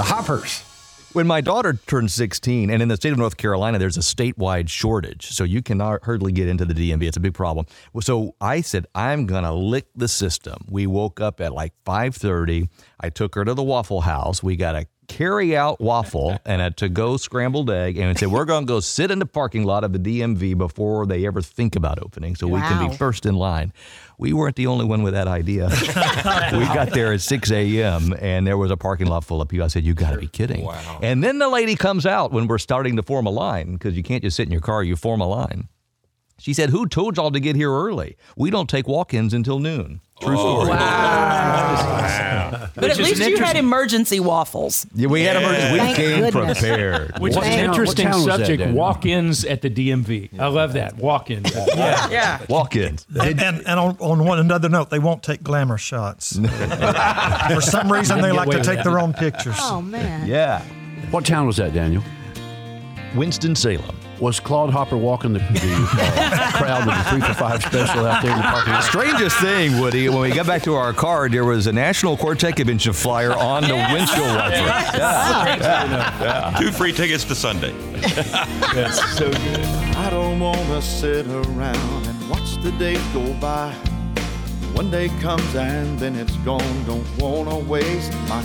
hoppers. When my daughter turned 16, and in the state of North Carolina, there's a statewide shortage, so you can hardly get into the DMV. It's a big problem. So I said, I'm going to lick the system. We woke up at like 5:30. I took her to the Waffle House. We got a carry-out waffle and a to-go scrambled egg, and said, we're going to go sit in the parking lot of the DMV before they ever think about opening, so we can be first in line. We weren't the only one with that idea. We got there at 6 a.m., and there was a parking lot full of people. I said, you got to be kidding. Wow. And then the lady comes out when we're starting to form a line, because you can't just sit in your car, you form a line. She said, who told y'all to get here early? We don't take walk-ins until noon. True story. Wow. But at least you had emergency waffles. Yeah, we had emergency. We Thank came goodness. prepared. Which is an interesting subject, walk-ins at the DMV. I love that, walk-ins. Yeah. Walk-ins. And on one another note, they won't take glamour shots. For some reason, they like to take their own pictures. Oh, man. Yeah. What town was that, Daniel? Winston-Salem. Was Claude Hopper walking the crowd with the 3 for $5 special out there in the parking lot? Strangest thing, Woody, when we got back to our car, there was a National Quartet Convention flyer on the windshield wiper. 2 free tickets to Sunday. That's so good. I don't wanna sit around and watch the days go by. One day comes and then it's gone. Don't wanna waste my